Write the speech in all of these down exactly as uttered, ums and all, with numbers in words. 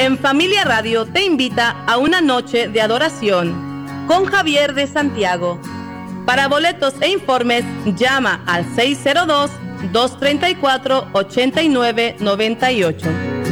En Familia Radio te invita a una noche de adoración con Javier de Santiago. Para boletos e informes, llama al seis cero dos, dos tres cuatro, ocho nueve nueve ocho.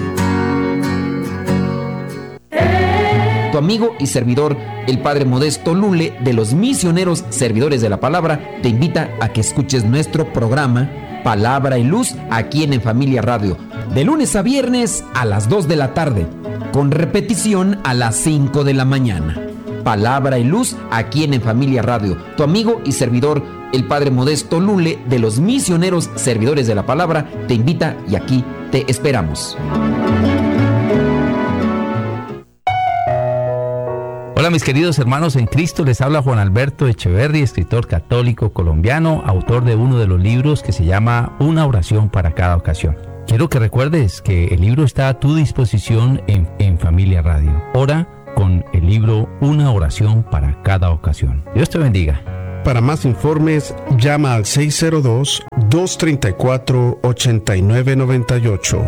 Tu amigo y servidor, el Padre Modesto Lule, de los Misioneros Servidores de la Palabra, te invita a que escuches nuestro programa Palabra y Luz aquí en En Familia Radio, de lunes a viernes a las dos de la tarde, con repetición a las cinco de la mañana. Palabra y Luz aquí en En Familia Radio. Tu amigo y servidor, el Padre Modesto Lule, de los Misioneros Servidores de la Palabra, te invita y aquí te esperamos. Hola mis queridos hermanos en Cristo, les habla Juan Alberto Echeverri, escritor católico colombiano, autor de uno de los libros que se llama Una oración para cada ocasión. Quiero que recuerdes que el libro está a tu disposición en, en Familia Radio. Ora con el libro Una oración para cada ocasión. Dios te bendiga. Para más informes, llama al seis cero dos, dos tres cuatro, ocho nueve nueve ocho.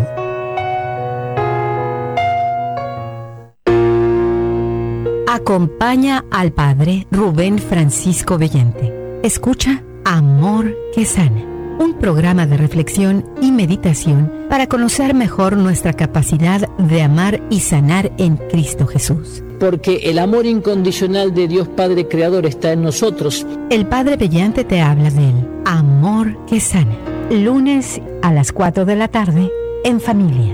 Acompaña al Padre Rubén Francisco Bellante. Escucha Amor que Sana, un programa de reflexión y meditación para conocer mejor nuestra capacidad de amar y sanar en Cristo Jesús. Porque el amor incondicional de Dios Padre Creador está en nosotros. El Padre Bellante te habla del Amor que Sana, lunes a las cuatro de la tarde en Familia.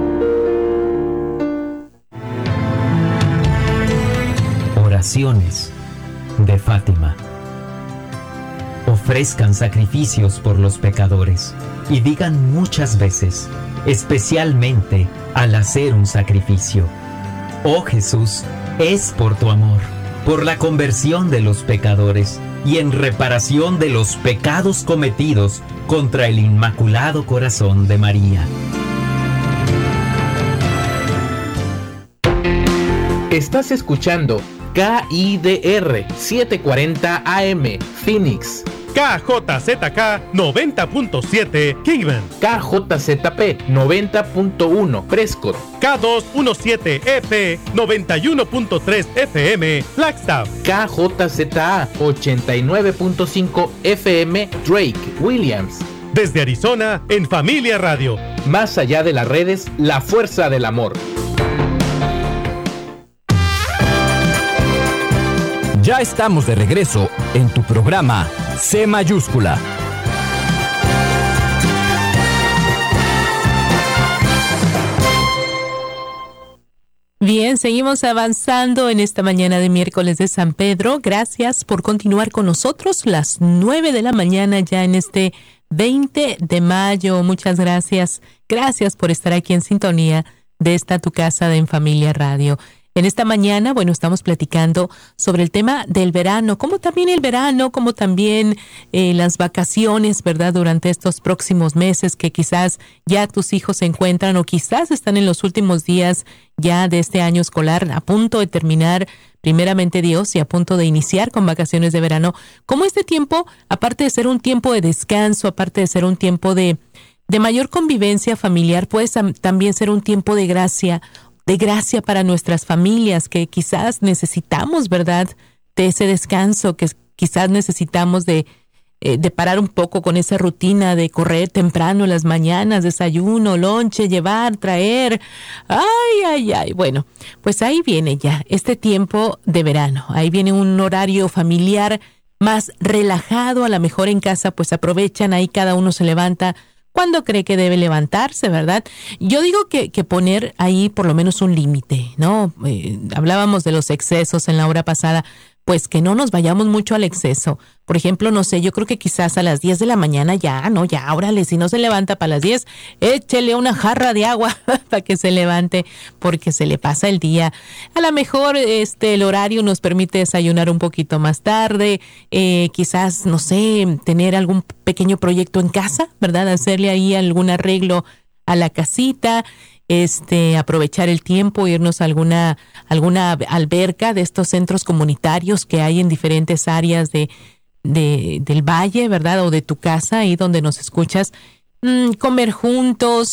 Oraciones de Fátima. Ofrezcan sacrificios por los pecadores y digan muchas veces, especialmente al hacer un sacrificio: oh Jesús, es por tu amor, por la conversión de los pecadores y en reparación de los pecados cometidos contra el Inmaculado Corazón de María. Estás escuchando K I D R setecientos cuarenta A M, Phoenix. K J Z K noventa punto siete, Kingman. K J Z P noventa punto uno, Prescott. K doscientos diecisiete E P noventa y uno punto tres F M, Flagstaff. K J Z A ochenta y nueve punto cinco F M, Drake, Williams. Desde Arizona, en Familia Radio. Más allá de las redes, la fuerza del amor. Ya estamos de regreso en tu programa C Mayúscula. Bien, seguimos avanzando en esta mañana de miércoles de San Pedro. Gracias por continuar con nosotros. Las nueve de la mañana ya en este veinte de mayo. Muchas gracias. Gracias por estar aquí en sintonía de esta tu casa de En Familia Radio. En esta mañana, bueno, estamos platicando sobre el tema del verano, como también el verano, como también eh, las vacaciones, ¿verdad? Durante estos próximos meses que quizás ya tus hijos se encuentran o quizás están en los últimos días ya de este año escolar, a punto de terminar, primeramente Dios, y a punto de iniciar con vacaciones de verano. Como este tiempo, aparte de ser un tiempo de descanso, aparte de ser un tiempo de, de mayor convivencia familiar, puede también ser un tiempo de gracia, de gracia para nuestras familias, que quizás necesitamos, ¿verdad?, de ese descanso, que quizás necesitamos de, eh, de parar un poco con esa rutina de correr temprano en las mañanas, desayuno, lonche, llevar, traer. Ay, ay, ay. Bueno, pues ahí viene ya este tiempo de verano. Ahí viene un horario familiar más relajado. A lo mejor en casa pues aprovechan, ahí cada uno se levanta cuando cree que debe levantarse, ¿verdad? Yo digo que, que poner ahí por lo menos un límite, ¿no? Eh, hablábamos de los excesos en la hora pasada, pues que no nos vayamos mucho al exceso. Por ejemplo, no sé, yo creo que quizás a las diez de la mañana ya, ¿no? Ya, órale, si no se levanta para las diez, échele una jarra de agua para que se levante, porque se le pasa el día. A lo mejor este el horario nos permite desayunar un poquito más tarde, eh, quizás, no sé, tener algún pequeño proyecto en casa, ¿verdad? Hacerle ahí algún arreglo a la casita, este aprovechar el tiempo, irnos a alguna alguna alberca de estos centros comunitarios que hay en diferentes áreas de, de del valle, ¿verdad? O de tu casa, ahí donde nos escuchas, mm, comer juntos,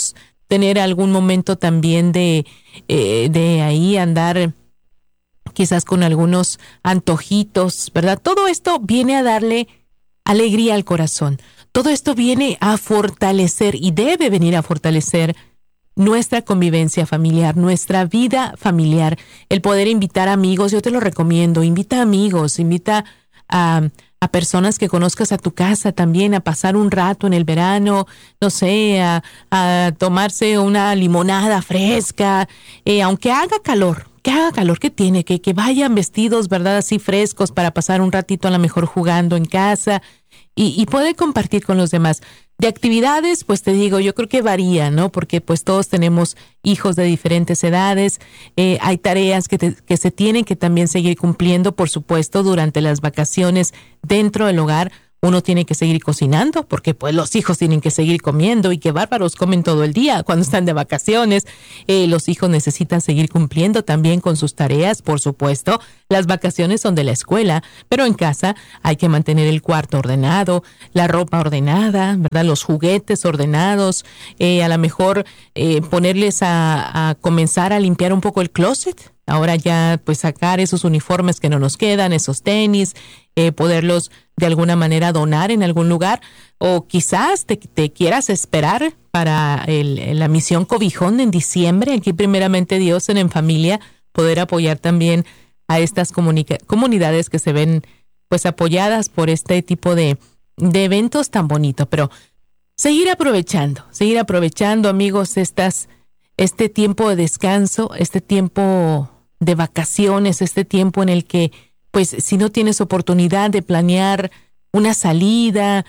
tener algún momento también de, eh, de ahí andar quizás con algunos antojitos, ¿verdad? Todo esto viene a darle alegría al corazón. Todo esto viene a fortalecer y debe venir a fortalecer nuestra convivencia familiar, nuestra vida familiar. El poder invitar amigos, yo te lo recomiendo, invita amigos, invita a, a personas que conozcas a tu casa también, a pasar un rato en el verano, no sé, a, a tomarse una limonada fresca, eh, aunque haga calor. Que haga calor, que tiene, que, que vayan vestidos, ¿verdad? Así frescos para pasar un ratito a lo mejor jugando en casa y, y poder compartir con los demás. De actividades, pues te digo, yo creo que varía, ¿no? Porque pues todos tenemos hijos de diferentes edades, eh, hay tareas que, te, que se tienen que también seguir cumpliendo, por supuesto, durante las vacaciones dentro del hogar. Uno tiene que seguir cocinando porque pues los hijos tienen que seguir comiendo y qué bárbaros, comen todo el día cuando están de vacaciones. Eh, los hijos necesitan seguir cumpliendo también con sus tareas, por supuesto. Las vacaciones son de la escuela, pero en casa hay que mantener el cuarto ordenado, la ropa ordenada, ¿verdad? Los juguetes ordenados, eh, a lo mejor eh, ponerles a, a comenzar a limpiar un poco el closet. Ahora ya pues sacar esos uniformes que no nos quedan, esos tenis, eh, poderlos de alguna manera donar en algún lugar, o quizás te, te quieras esperar para el, la misión Cobijón en diciembre, aquí primeramente Dios en En Familia, poder apoyar también a estas comunica- comunidades que se ven pues apoyadas por este tipo de, de eventos tan bonitos. Pero seguir aprovechando, seguir aprovechando, amigos, estas, este tiempo de descanso, este tiempo de vacaciones, este tiempo en el que pues si no tienes oportunidad de planear una salida,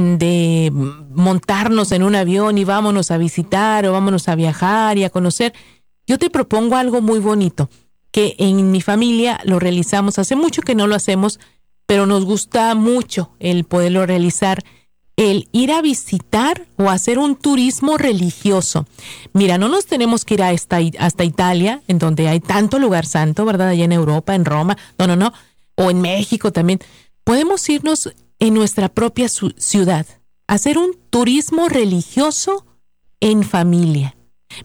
de montarnos en un avión y vámonos a visitar o vámonos a viajar y a conocer, yo te propongo algo muy bonito, que en mi familia lo realizamos, hace mucho que no lo hacemos, pero nos gusta mucho el poderlo realizar, el ir a visitar o hacer un turismo religioso. Mira, no nos tenemos que ir hasta, hasta Italia, en donde hay tanto lugar santo, ¿verdad? Allá en Europa, en Roma, no, no, no, o en México también. Podemos irnos en nuestra propia su- ciudad, hacer un turismo religioso en familia,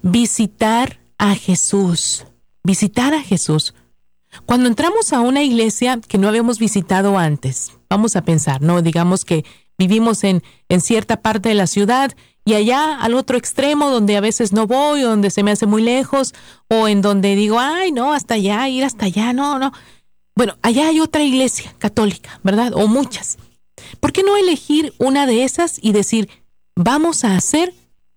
visitar a Jesús, visitar a Jesús. Cuando entramos a una iglesia que no habíamos visitado antes, vamos a pensar, ¿no? Digamos que vivimos en, en cierta parte de la ciudad y allá al otro extremo donde a veces no voy o donde se me hace muy lejos o en donde digo, ay, no, hasta allá, ir hasta allá, no, no. Bueno, allá hay otra iglesia católica, ¿verdad? O muchas. ¿Por qué no elegir una de esas y decir, vamos a hacer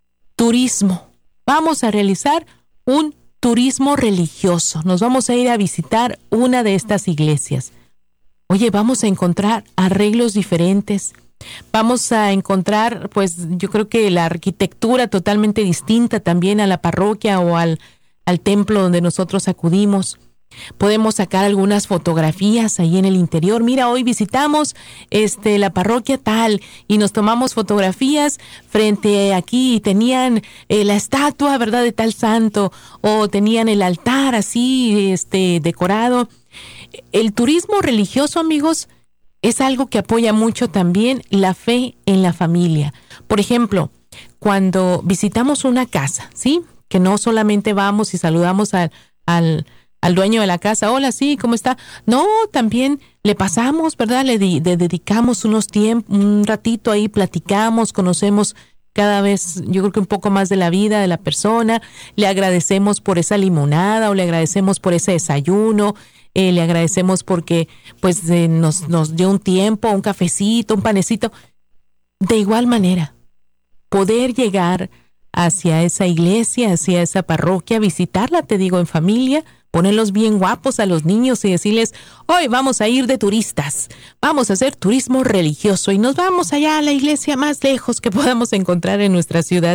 turismo, vamos a realizar un turismo religioso, nos vamos a ir a visitar una de estas iglesias? Oye, vamos a encontrar arreglos diferentes, vamos a encontrar, pues yo creo que la arquitectura totalmente distinta también a la parroquia o al, al templo donde nosotros acudimos. Podemos sacar algunas fotografías ahí en el interior. Mira, hoy visitamos este la parroquia tal y nos tomamos fotografías frente aquí y tenían eh, la estatua, ¿verdad?, de tal santo, o tenían el altar así este decorado. El turismo religioso, amigos, es algo que apoya mucho también la fe en la familia. Por ejemplo, cuando visitamos una casa, ¿sí? Que no solamente vamos y saludamos al, al, al dueño de la casa, hola, sí, ¿cómo está? No, también le pasamos, ¿verdad? Le, di, le dedicamos unos tiempos, un ratito ahí, platicamos, conocemos cada vez, yo creo que un poco más de la vida de la persona, le agradecemos por esa limonada o le agradecemos por ese desayuno, eh, le agradecemos porque pues eh, nos, nos dio un tiempo, un cafecito, un panecito. De igual manera, poder llegar hacia esa iglesia, hacia esa parroquia, visitarla, te digo, en familia, ponerlos bien guapos a los niños y decirles, hoy vamos a ir de turistas, vamos a hacer turismo religioso y nos vamos allá a la iglesia más lejos que podamos encontrar en nuestra ciudad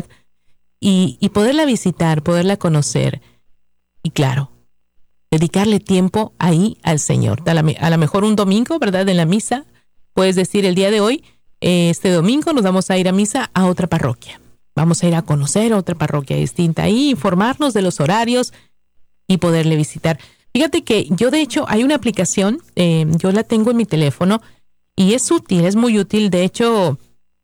y, y poderla visitar, poderla conocer y claro, dedicarle tiempo ahí al Señor. A la, a lo mejor un domingo, ¿verdad? En la misa, puedes decir el día de hoy, este domingo nos vamos a ir a misa a otra parroquia. Vamos a ir a conocer otra parroquia distinta ahí, informarnos de los horarios y poderle visitar. Fíjate que yo, de hecho, hay una aplicación, eh, yo la tengo en mi teléfono y es útil, es muy útil. De hecho,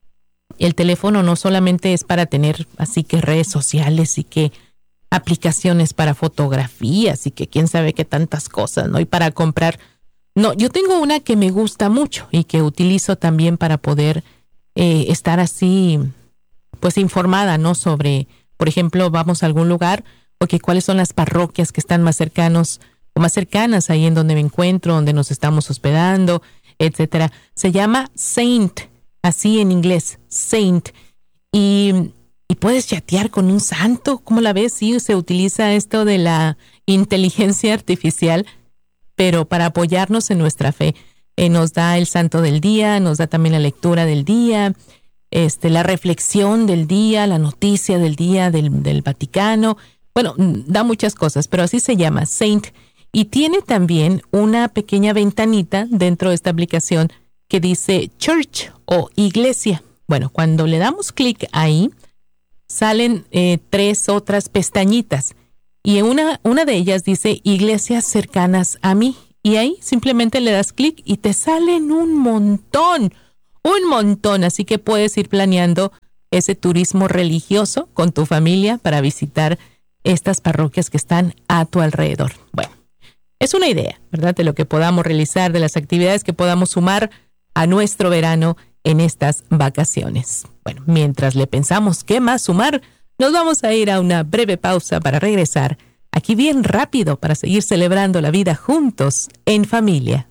el teléfono no solamente es para tener así que redes sociales y que aplicaciones para fotografías y que quién sabe qué tantas cosas, ¿no? Y para comprar. No, yo tengo una que me gusta mucho y que utilizo también para poder eh, estar así, pues informada, ¿no? Sobre, por ejemplo, vamos a algún lugar, o que cuáles son las parroquias que están más cercanos o más cercanas ahí en donde me encuentro, donde nos estamos hospedando, etcétera. Se llama Saint, así en inglés, Saint. Y, y puedes chatear con un santo, ¿cómo la ves? Sí, se utiliza esto de la inteligencia artificial, pero para apoyarnos en nuestra fe. Eh, nos da el santo del día, nos da también la lectura del día, este, la reflexión del día, la noticia del día del, del Vaticano. Bueno, da muchas cosas, pero así se llama, Saint. Y tiene también una pequeña ventanita dentro de esta aplicación que dice Church o Iglesia. Bueno, cuando le damos clic ahí, salen eh, tres otras pestañitas. Y una, una de ellas dice Iglesias cercanas a mí. Y ahí simplemente le das clic y te salen un montón, un montón. Así que puedes ir planeando ese turismo religioso con tu familia para visitar estas parroquias que están a tu alrededor. Bueno, es una idea, ¿verdad? De lo que podamos realizar, de las actividades que podamos sumar a nuestro verano en estas vacaciones. Bueno, mientras le pensamos qué más sumar, nos vamos a ir a una breve pausa para regresar aquí bien rápido para seguir celebrando la vida juntos en familia.